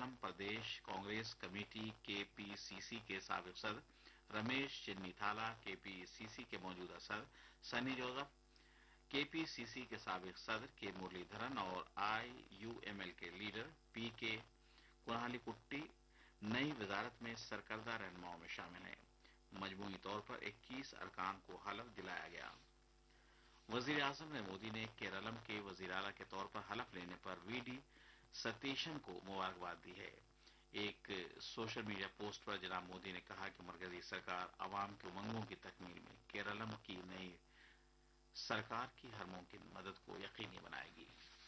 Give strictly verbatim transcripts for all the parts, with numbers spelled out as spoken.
केरलम प्रदेश Congress committee के P C सी के साबिक सदर रमेश चिन्नीथाला, के पी सी सी के मौजूदा सदर सनी जोसेफ, के पी सी सी के साबिक सदर के मुरलीधरन और आई यू एम एल के लीडर पी के कुन्हालीकुट्टी नई वजारत में सरकर्दा रहनुमाओं में शामिल हैं। मजमूई तौर पर इक्कीस अरकान को हलफ दिलाया गया। वजीर आजम ने मोदी ने केरलम के वजीर आला के तौर पर हलफ लेने पर वी डी सतीशन को मुबारकबाद दी है। एक सोशल मीडिया पोस्ट पर जनाब मोदी ने कहा कि मरकजी सरकार अवाम की उमंगों की तकमील में केरलम की नई सरकार की हर मुमकिन मदद को यकीनी बनाएगी।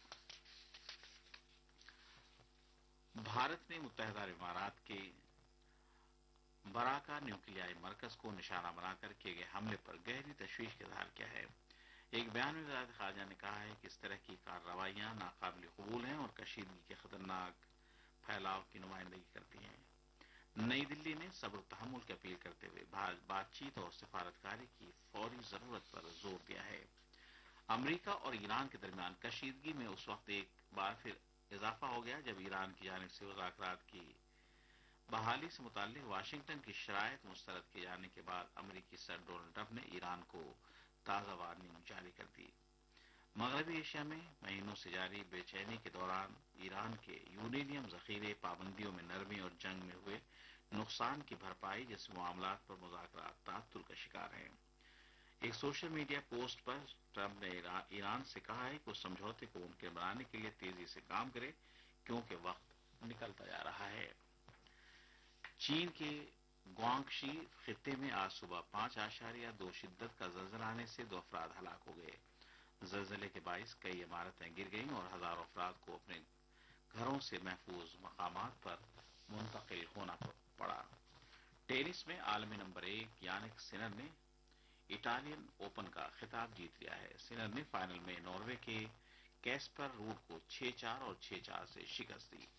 भारत ने मुत्तहिदा अरब इमारात के बराका न्यूक्लियाई मरकज को निशाना बनाकर किए गए हमले पर गहरी तशवीश का इजहार किया है। एक बयान में वज़ारत ख़ारजा ने कहा है कि इस तरह की कार्रवाइयां नाकाबिल कबूल हैं और कशीदगी के खतरनाक फैलाव की नुमाइंदगी करती हैं। नई दिल्ली ने सब्र तहम्मुल की अपील करते हुए बातचीत और सिफारतकारी की फौरी जरूरत पर जोर दिया है। अमरीका और ईरान के दरमियान कशीदगी में उस वक्त एक बार फिर इजाफा हो गया जब ईरान की जानिब से मुज़ाकरात की बहाली से मुताल्लिक वाशिंगटन की शराइत मुस्तरद किए जाने के बाद अमरीकी सदर डोनाल्ड ट्रंप ने ईरान को ताजा वार्निंग जारी कर दी। मगरबी एशिया में महीनों से जारी बेचैनी के दौरान ईरान के यूरेनियम जखीरे, पाबंदियों में नरमी और जंग में हुए नुकसान की भरपाई जैसे मामलात पर मुज़ाकरात ताअत्तुल का शिकार हैं। एक सोशल मीडिया पोस्ट पर ट्रंप ने ईरान से कहा है कि वो समझौते को मुमकिन बनाने के लिए तेजी से काम करे क्योंकि वक्त निकलता जा रहा है। चीन के ग्वांगशी खित्ते में आज सुबह पांच आशारिया दो शिद्दत का जलजला आने से दो अफराद हलाक हो गए। जलजले के बाइस कई इमारतें गिर गईं और हजारों अफराद को अपने घरों से महफूज मकामात पर मुंतकिल होना पड़ा। टेनिस में आलमी नंबर एक यानिक सिनर ने इटालियन ओपन का खिताब जीत लिया है। सिनर ने फाइनल में नॉर्वे के कैस्पर रूड को छह चार और छह चार से शिकस्त दी।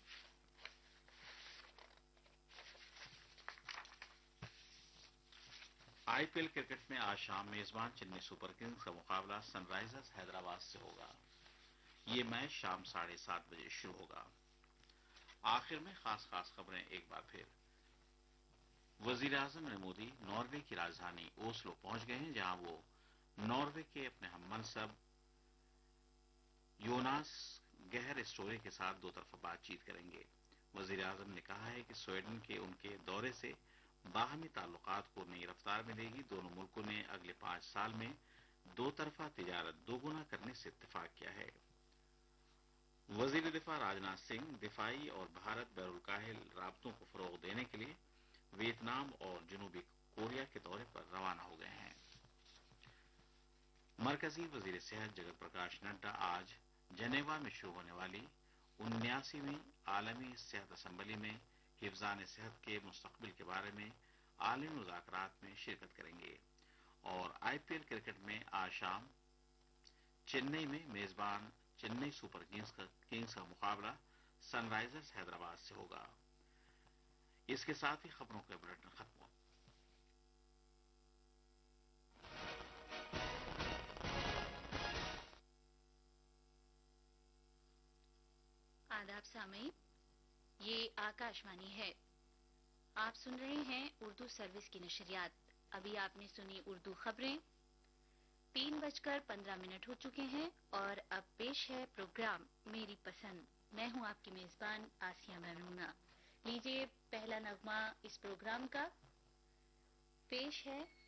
आईपीएल क्रिकेट में आज शाम मेजबान चेन्नई सुपर किंग्स का मुकाबला सनराइजर्स हैदराबाद से होगा। ये मैच शाम साढ़े सात बजे शुरू होगा। आखिर में खास खास खबरें एक बार फिर। वजीर आजम नरेंद्र मोदी नॉर्वे की राजधानी ओस्लो पहुंच गए हैं, जहां वो नॉर्वे के अपने हम मनसब योनास गहर स्टोरे के साथ दो तरफा बातचीत करेंगे। वजीर आजम ने कहा है कि स्वीडन के उनके दौरे से बाहमी ताल्लुकात को नई रफ्तार मिलेगी। दोनों मुल्कों ने अगले पांच साल में दो तरफा तिजारत दोगुना करने से इत्तेफाक किया है। वजीर दिफा राजनाथ सिंह दिफाई और भारत बैरुलकाहिल राबतों को फरोग देने के लिए वियतनाम और जनूबी कोरिया के दौरे पर रवाना हो गए हैं। मरकजी वजीर सेहत जगत प्रकाश नड्डा आज जनेवा में शुरू होने वाली उन्यासीवीं आलमी सेहत असम्बली में हिफ्जान सेहत के मुस्तकबिल के बारे में आलमी मुज़ाकरात में शिरकत करेंगे। और आईपीएल क्रिकेट में आज शाम चेन्नई में मेजबान चेन्नई सुपर किंग्स का, किंग्स का मुकाबला सनराइजर्स हैदराबाद से होगा। इसके साथ ही खबरों के बुलेटिन खत्म हुआ। आदाब सामीन, ये आकाशवाणी है। आप सुन रहे हैं उर्दू सर्विस की नशरियात। अभी आपने सुनी उर्दू खबरें। तीन बजकर पंद्रह मिनट हो चुके हैं और अब पेश है प्रोग्राम मेरी पसंद। मैं हूं आपकी मेजबान आसिया महमूना। लीजिए पहला नगमा इस प्रोग्राम का पेश है